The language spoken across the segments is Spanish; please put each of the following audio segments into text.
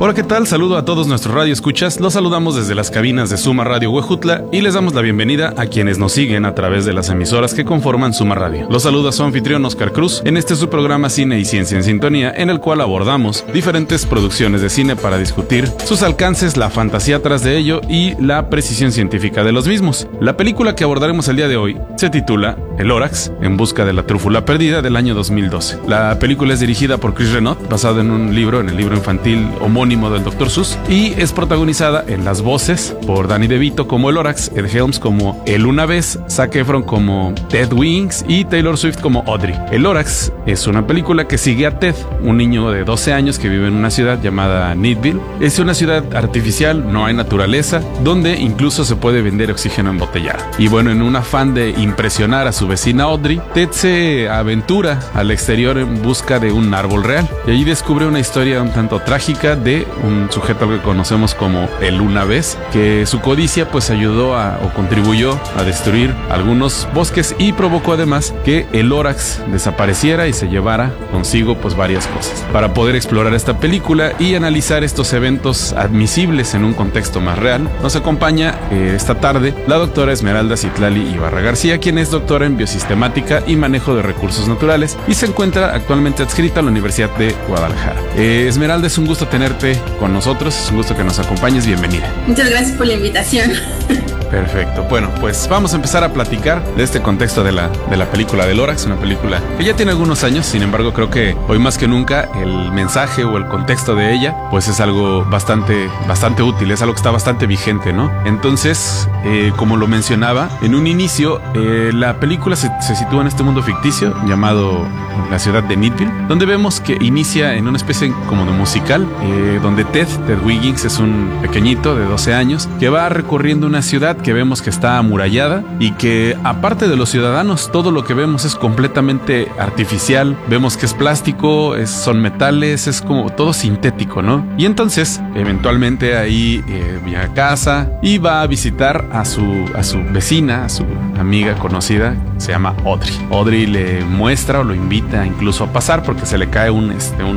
Hola, ¿qué tal? Saludo a todos nuestros radioescuchas. Los saludamos desde las cabinas de Suma Radio Huejutla y les damos la bienvenida a quienes nos siguen a través de las emisoras que conforman Suma Radio. Los saluda su anfitrión Oscar Cruz en este su programa Cine y Ciencia en Sintonía, en el cual abordamos diferentes producciones de cine para discutir sus alcances, la fantasía tras de ello y la precisión científica de los mismos. La película que abordaremos el día de hoy se titula El Lorax, en busca de la trúfula perdida, del año 2012. La película es dirigida por Chris Renaud, basada en el libro infantil homónimo del Dr. Seuss, y es protagonizada en las voces por Danny DeVito como el Lorax, Ed Helms como El Una Vez, Zac Efron como Ted Wings y Taylor Swift como Audrey. El Lorax es una película que sigue a Ted, un niño de 12 años que vive en una ciudad llamada Needville. Es una ciudad artificial, no hay naturaleza, donde incluso se puede vender oxígeno embotellado. Y bueno, en un afán de impresionar a su vecina Audrey, Ted se aventura al exterior en busca de un árbol real y allí descubre una historia un tanto trágica de un sujeto al que conocemos como El Una Vez, que su codicia pues ayudó o contribuyó a destruir algunos bosques y provocó además que el Lorax desapareciera y se llevara consigo pues varias cosas. Para poder explorar esta película y analizar estos eventos admisibles en un contexto más real, nos acompaña esta tarde la doctora Esmeralda Citlali Ibarra García, quien es doctora en biosistemática y manejo de recursos naturales y se encuentra actualmente adscrita a la Universidad de Guadalajara. Esmeralda, es un gusto tenerte con nosotros, es un gusto que nos acompañes, bienvenida. Muchas gracias por la invitación. Perfecto, bueno, pues vamos a empezar a platicar de este contexto de la película de Lorax, una película que ya tiene algunos años, sin embargo creo que hoy más que nunca el mensaje o el contexto de ella pues es algo bastante útil, es algo que está bastante vigente, ¿no? Entonces, como lo mencionaba, en un inicio la película se sitúa en este mundo ficticio llamado la ciudad de Needville, donde vemos que inicia en una especie como de musical, donde Ted Wiggins es un pequeñito de 12 años que va recorriendo una ciudad que vemos que está amurallada y que aparte de los ciudadanos todo lo que vemos es completamente artificial, vemos que es plástico, son metales, es como todo sintético, ¿no? Y entonces eventualmente ahí viene a casa y va a visitar a su vecina, a su amiga conocida, se llama Audrey. Audrey le muestra o lo invita incluso a pasar porque se le cae un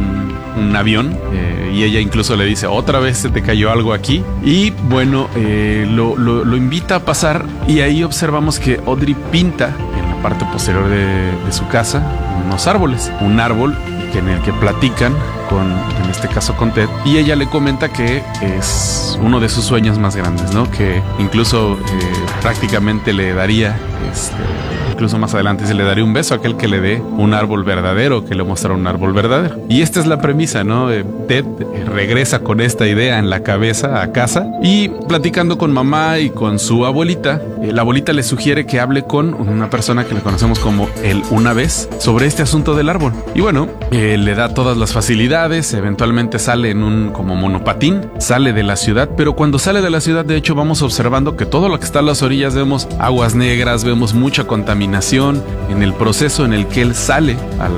avión y ella incluso le dice, otra vez se te cayó algo aquí, y bueno, lo invita a pasar y ahí observamos que Audrey pinta en la parte posterior de su casa unos árboles, un árbol en el que platican en este caso con Ted, y ella le comenta que es uno de sus sueños más grandes, ¿no? Que incluso prácticamente le daría incluso más adelante se le daría un beso a aquel que le dé un árbol verdadero, que le mostrara un árbol verdadero. Y esta es la premisa, ¿no? Ted regresa con esta idea en la cabeza a casa y platicando con mamá y con su abuelita, la abuelita le sugiere que hable con una persona que le conocemos como El Una Vez sobre este asunto del árbol. Y bueno, le da todas las facilidades, eventualmente sale en un como monopatín, sale de la ciudad, pero cuando sale de la ciudad, de hecho, vamos observando que todo lo que está a las orillas, vemos aguas negras, vemos mucha contaminación. En el proceso en el que él sale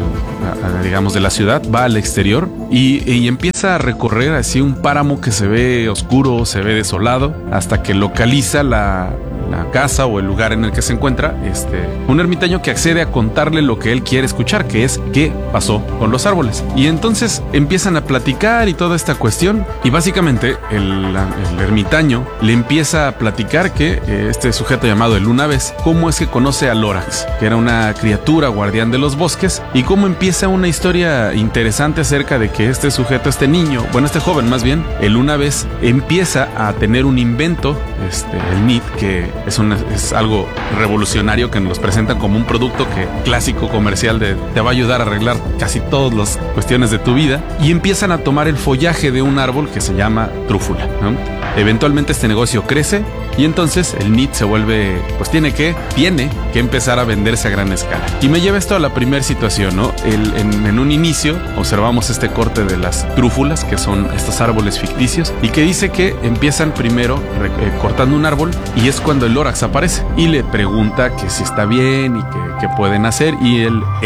digamos de la ciudad, va al exterior y empieza a recorrer así un páramo que se ve oscuro, se ve desolado, hasta que localiza la casa o el lugar en el que se encuentra un ermitaño que accede a contarle lo que él quiere escuchar, que es qué pasó con los árboles. Y entonces empiezan a platicar y toda esta cuestión, y básicamente el ermitaño le empieza a platicar que este sujeto llamado El Una Vez, cómo es que conoce a Lorax, que era una criatura guardián de los bosques, y cómo empieza una historia interesante acerca de que este sujeto, este joven más bien, El Una Vez, empieza a tener un invento, el NIT, que es algo revolucionario, que nos presentan como un producto clásico comercial te va a ayudar a arreglar casi todas las cuestiones de tu vida, y empiezan a tomar el follaje de un árbol que se llama trúfula, ¿no? Eventualmente este negocio crece y entonces el NIT se vuelve, pues tiene que empezar a venderse a gran escala. Y me lleva esto a la primera situación, ¿no? En un inicio observamos este corte de las trúfulas, que son estos árboles ficticios, y que dice que empiezan primero cortando un árbol, y es cuando el Lorax aparece y le pregunta que si está bien y que pueden hacer, y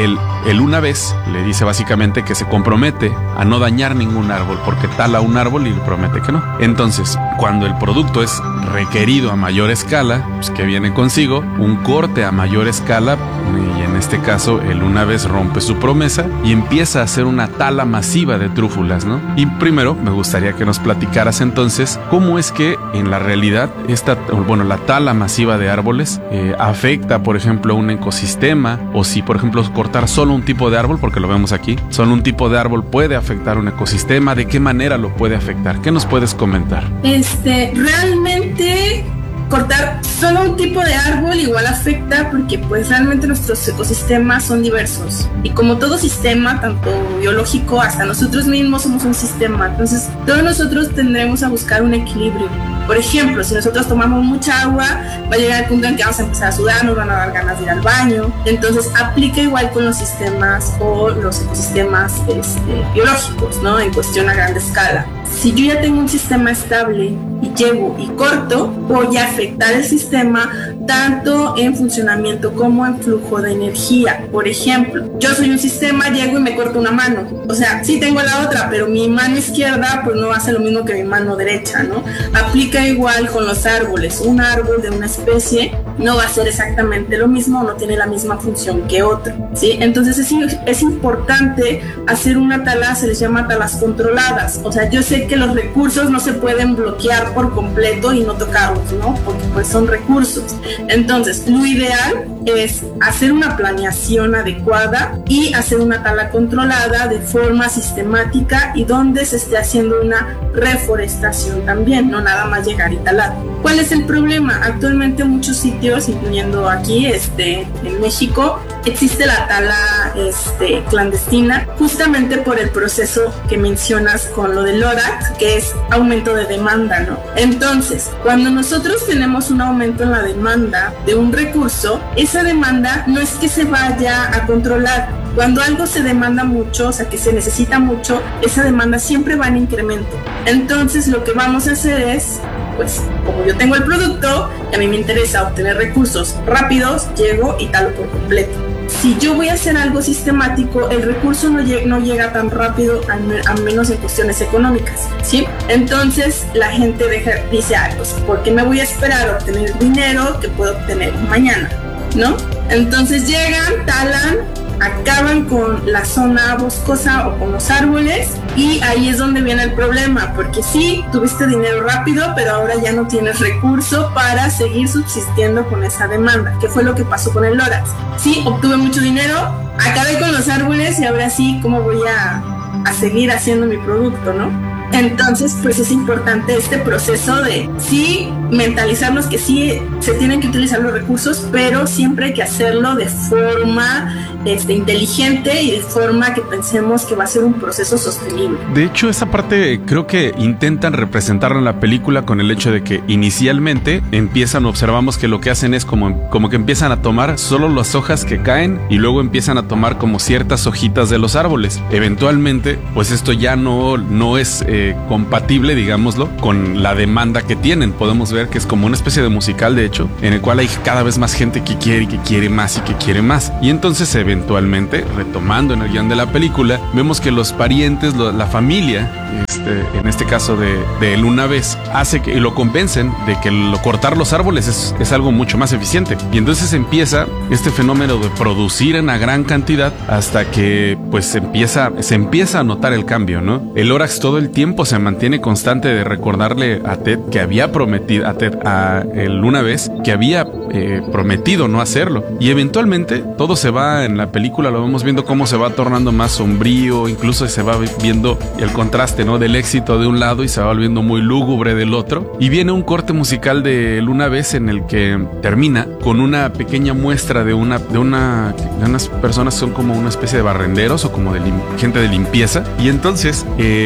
él una vez le dice básicamente que se compromete a no dañar ningún árbol porque tala un árbol y le promete que no. Entonces, cuando el producto es requerido a mayor escala, pues que viene consigo un corte a mayor escala, y en este caso, él una vez rompe su promesa y empieza a hacer una tala masiva de trúfulas, ¿no? Y primero me gustaría que nos platicaras entonces cómo es que en la realidad la tala masiva de árboles afecta, por ejemplo, un ecosistema, o si, por ejemplo, cortar solo un tipo de árbol, porque lo vemos aquí, solo un tipo de árbol puede afectar un ecosistema, ¿de qué manera lo puede afectar? ¿Qué nos puedes comentar? Realmente cortar solo un tipo de árbol igual afecta, porque pues realmente nuestros ecosistemas son diversos y como todo sistema, tanto biológico hasta nosotros mismos somos un sistema, entonces todos nosotros tendremos a buscar un equilibrio. Por ejemplo, si nosotros tomamos mucha agua, va a llegar el punto en que vamos a empezar a sudar, nos van a dar ganas de ir al baño. Entonces aplica igual con los sistemas o los ecosistemas biológicos, ¿no? En cuestión a gran escala. Si yo ya tengo un sistema estable y llego y corto, voy a afectar el sistema tanto en funcionamiento como en flujo de energía. Por ejemplo, yo soy un sistema, llego y me corto una mano. O sea, sí tengo la otra, pero mi mano izquierda pues no hace lo mismo que mi mano derecha, ¿no? Aplica igual con los árboles. Un árbol de una especie no va a ser exactamente lo mismo, no tiene la misma función que otro, ¿sí? Entonces es importante hacer una tala, se les llama talas controladas. O sea, yo sé que los recursos no se pueden bloquear por completo y no tocarlos, ¿no? Porque pues son recursos. Entonces, lo ideal es hacer una planeación adecuada y hacer una tala controlada de forma sistemática y donde se esté haciendo una reforestación también, no nada más llegar y talar. ¿Cuál es el problema? Actualmente en muchos sitios, incluyendo aquí en México, existe la tala clandestina, justamente por el proceso que mencionas con lo del Lorax, que es aumento de demanda, ¿no? Entonces, cuando nosotros tenemos un aumento en la demanda de un recurso, esa demanda no es que se vaya a controlar. Cuando algo se demanda mucho, o sea que se necesita mucho, esa demanda siempre va en incremento. Entonces lo que vamos a hacer es, pues como yo tengo el producto y a mí me interesa obtener recursos rápidos, llego y talo por completo. Si yo voy a hacer algo sistemático, el recurso no llega tan rápido, a menos en cuestiones económicas, ¿sí? Entonces la gente dice, pues ¿por qué me voy a esperar a obtener dinero que puedo obtener mañana? ¿No? Entonces llegan, talan, acaban con la zona boscosa o con los árboles y ahí es donde viene el problema, porque sí, tuviste dinero rápido, pero ahora ya no tienes recurso para seguir subsistiendo con esa demanda, que fue lo que pasó con el Lorax. Sí, obtuve mucho dinero, acabé con los árboles y ahora sí, ¿cómo voy a seguir haciendo mi producto, no? Entonces, pues es importante este proceso de sí mentalizarnos que sí se tienen que utilizar los recursos, pero siempre hay que hacerlo de forma inteligente y de forma que pensemos que va a ser un proceso sostenible. De hecho, esa parte creo que intentan representarlo en la película con el hecho de que inicialmente observamos que lo que hacen es como que empiezan a tomar solo las hojas que caen y luego empiezan a tomar como ciertas hojitas de los árboles. Eventualmente, pues esto ya no es compatible, digámoslo, con la demanda que tienen. Podemos ver que es como una especie de musical, de hecho, en el cual hay cada vez más gente que quiere y que quiere más y que quiere más. Y entonces, eventualmente, retomando en el guión de la película, vemos que los parientes, la familia, en este caso de él una vez, hace que lo convencen de que cortar los árboles es algo mucho más eficiente. Y entonces empieza este fenómeno de producir en una gran cantidad hasta que pues se empieza a notar el cambio, ¿no? El Lorax todo el tiempo se mantiene constante de recordarle a Ted que había prometido, a él una vez, que había prometido no hacerlo. Y eventualmente todo se va, en la película lo vamos viendo cómo se va tornando más sombrío, incluso se va viendo el contraste, ¿no? Del éxito de un lado y se va volviendo muy lúgubre del otro. Y viene un corte musical de él una vez en el que termina con una pequeña muestra de unas personas, son como una especie de barrenderos o como de gente de limpieza. Y entonces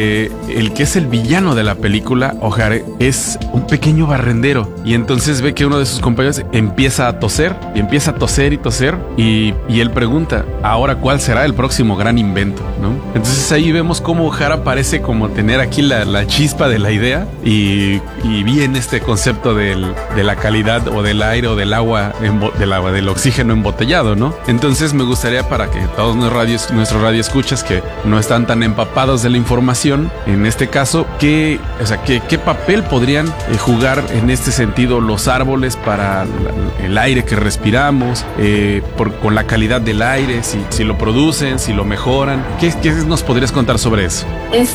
el que es el villano de la película, O'Hare, es un pequeño barrendero. Y entonces ve que uno de sus compañeros empieza a toser y empieza a toser y toser. Y él pregunta, ahora ¿cuál será el próximo gran invento? ¿No? Entonces ahí vemos cómo O'Hara parece como tener aquí la chispa de la idea y viene este concepto de la calidad o del aire o del agua, del oxígeno embotellado, ¿no? Entonces me gustaría, para que todos nuestros radioescuchas que no están tan empapados de la información, en este caso, ¿qué papel podrían jugar en este sentido los árboles para el aire que respiramos, con la calidad del aire, si lo producen, si lo mejoran. ¿Qué nos podrías contar sobre eso?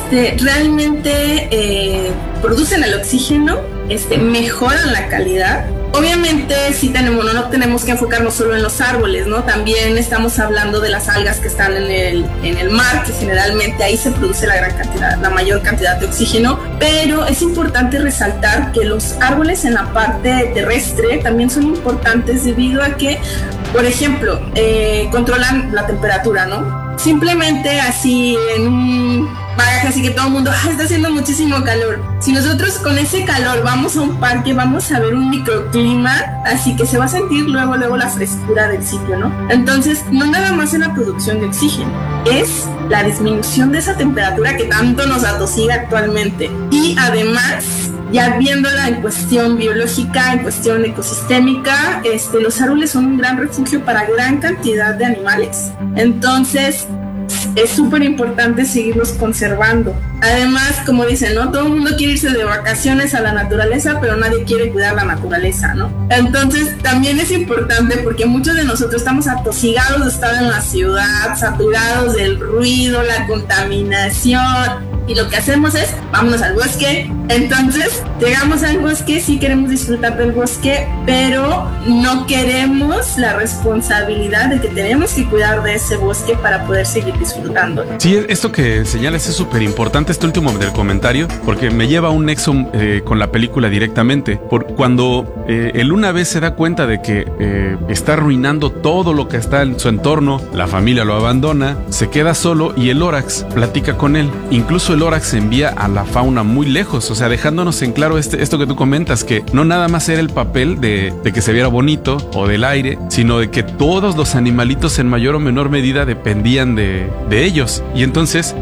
Realmente producen el oxígeno, mejoran la calidad. Obviamente no tenemos que enfocarnos solo en los árboles, ¿no? También estamos hablando de las algas que están en el mar, que generalmente ahí se produce la mayor cantidad de oxígeno, pero es importante resaltar que los árboles en la parte terrestre también son importantes debido a que, por ejemplo, controlan la temperatura, ¿no? Simplemente así en un bagaje así que todo el mundo, está haciendo muchísimo calor. Si nosotros con ese calor vamos a un parque, vamos a ver un microclima, así que se va a sentir luego la frescura del sitio, ¿no? Entonces, no nada más en la producción de oxígeno, es la disminución de esa temperatura que tanto nos atosiga actualmente. Y además, ya viéndola en cuestión biológica, en cuestión ecosistémica, los árboles son un gran refugio para gran cantidad de animales. Entonces, es súper importante seguirlos conservando. Además, como dicen, ¿no? Todo el mundo quiere irse de vacaciones a la naturaleza, pero nadie quiere cuidar la naturaleza, ¿no? Entonces, también es importante porque muchos de nosotros estamos atosigados de estar en la ciudad, saturados del ruido, la contaminación. Y lo que hacemos es, vámonos al bosque. Entonces, llegamos al bosque, sí queremos disfrutar del bosque, pero no queremos la responsabilidad de que tenemos que cuidar de ese bosque para poder seguir disfrutando. Sí, esto que señalas es súper importante, este último del comentario, porque me lleva a un nexo con la película directamente. Cuando él una vez se da cuenta de que está arruinando todo lo que está en su entorno, la familia lo abandona, se queda solo y el Lorax platica con él. Incluso el Lorax envía a la fauna muy lejos, o sea, dejándonos en claro esto que tú comentas, que no nada más era el papel de que se viera bonito o del aire, sino de que todos los animalitos en mayor o menor medida dependían de ellos. Y entonces,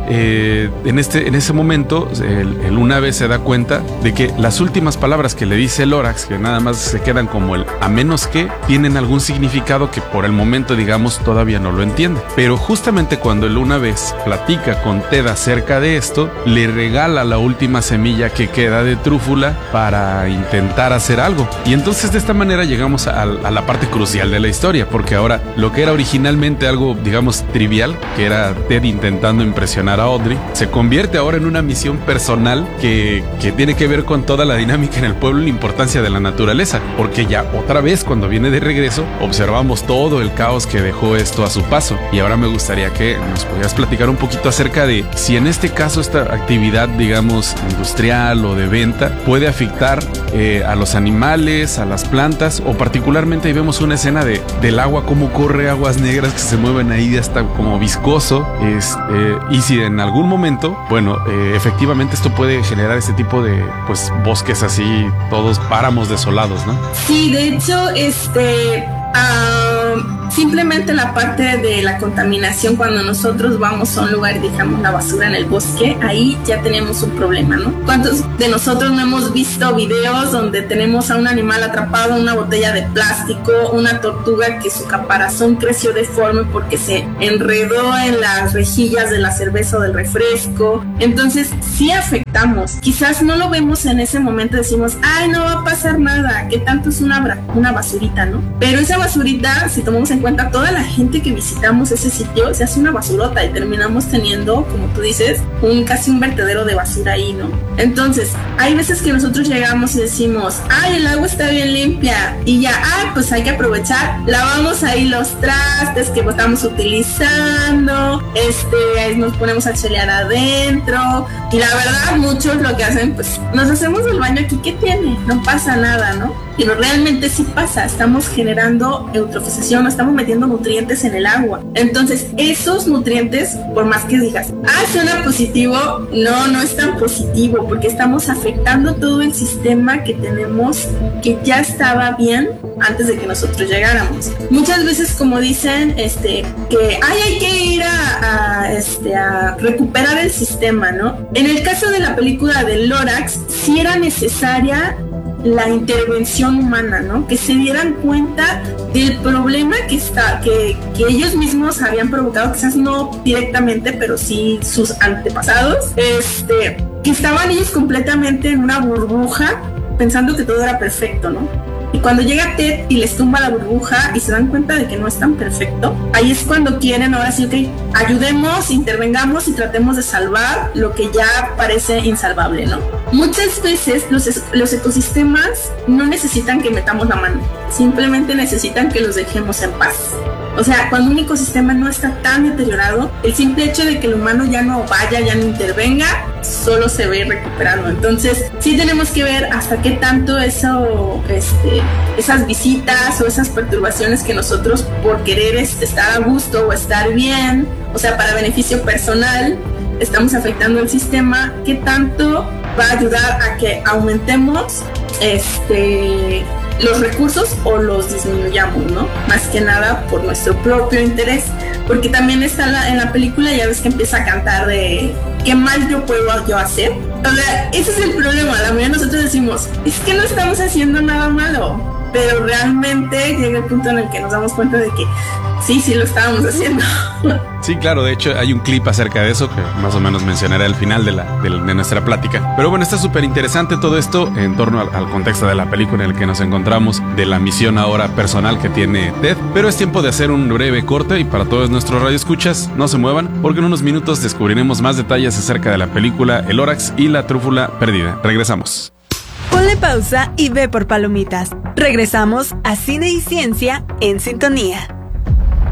en ese momento, el una vez se da cuenta de que las últimas palabras que le dice el Lorax, que nada más se quedan como el a menos que, tienen algún significado que por el momento, digamos, todavía no lo entiende. Pero justamente cuando el una vez platica con Ted acerca de esto, le regala la última semilla que queda de trúfula para intentar hacer algo. Y entonces de esta manera llegamos a la parte crucial de la historia, porque ahora lo que era originalmente algo, digamos, trivial, que era Ted intentando impresionar a Audrey, se convierte ahora en una misión personal que tiene que ver con toda la dinámica en el pueblo y la importancia de la naturaleza, porque ya otra vez cuando viene de regreso observamos todo el caos que dejó esto a su paso. Y ahora me gustaría que nos pudieras platicar un poquito acerca de si en este caso esta actividad, digamos, industrial o de venta puede afectar a los animales, a las plantas, o particularmente ahí vemos una escena del agua, cómo corre, aguas negras que se mueven ahí hasta como viscoso, y si en algún momento, bueno, efectivamente esto puede generar este tipo de, pues, bosques así, todos páramos desolados, ¿no? Sí, de hecho, simplemente la parte de la contaminación, cuando nosotros vamos a un lugar y dejamos la basura en el bosque, ahí ya tenemos un problema, ¿no? ¿Cuántos de nosotros no hemos visto videos donde tenemos a un animal atrapado en una botella de plástico, una tortuga que su caparazón creció deforme porque se enredó en las rejillas de la cerveza o del refresco? Entonces sí afectamos, quizás no lo vemos en ese momento, decimos, ay, no va a pasar nada, ¿qué tanto es una basurita, no? Pero esa basurita, si tomamos en cuenta toda la gente que visitamos ese sitio, se hace una basurota y terminamos teniendo, como tú dices, casi un vertedero de basura ahí, ¿no? Entonces, hay veces que nosotros llegamos y decimos, ay, el agua está bien limpia, y ya, pues hay que aprovechar, lavamos ahí los trastes que estamos utilizando, nos ponemos a chelear adentro, y la verdad, muchos lo que hacen, pues, nos hacemos el baño aquí, ¿qué tiene? No pasa nada, ¿no? Pero realmente sí pasa, estamos generando eutrofización, estamos metiendo nutrientes en el agua. Entonces, esos nutrientes, por más que digas, suena positivo, no es tan positivo, porque estamos afectando todo el sistema que tenemos, que ya estaba bien antes de que nosotros llegáramos. Muchas veces, como dicen, que hay que ir a recuperar el sistema, ¿no? En el caso de la película de Lorax, sí era necesaria la intervención humana, ¿no? Que se dieran cuenta del problema que ellos mismos habían provocado, quizás no directamente, pero sí sus antepasados, que estaban ellos completamente en una burbuja, pensando que todo era perfecto, ¿no? Y cuando llega Ted y les tumba la burbuja y se dan cuenta de que no es tan perfecto, ahí es cuando quieren, ahora sí, ok, ayudemos, intervengamos y tratemos de salvar lo que ya parece insalvable, ¿no? Muchas veces los ecosistemas no necesitan que metamos la mano, simplemente necesitan que los dejemos en paz. O sea, cuando un ecosistema no está tan deteriorado, el simple hecho de que el humano ya no vaya, ya no intervenga, solo se ve recuperando. Entonces, sí tenemos que ver hasta qué tanto eso, esas visitas o esas perturbaciones que nosotros por querer estar a gusto o estar bien, o sea, para beneficio personal, estamos afectando el sistema, qué tanto va a ayudar a que aumentemos los recursos o los disminuyamos, ¿no? Más que nada por nuestro propio interés, porque también está en la película, ya ves que empieza a cantar de qué mal yo puedo hacer. O sea, ese es el problema, la mayoría de nosotros decimos, es que no estamos haciendo nada malo, pero realmente llega el punto en el que nos damos cuenta de que sí lo estábamos haciendo. Sí, claro, de hecho hay un clip acerca de eso que más o menos mencionaré al final de nuestra plática. Pero bueno, está súper interesante todo esto en torno al contexto de la película en el que nos encontramos, de la misión ahora personal que tiene Ted. Pero es tiempo de hacer un breve corte y para todos nuestros radioescuchas, no se muevan porque en unos minutos descubriremos más detalles acerca de la película El Órax y la trúfula perdida. Regresamos. Ponle pausa y ve por palomitas. Regresamos a Cine y Ciencia en Sintonía.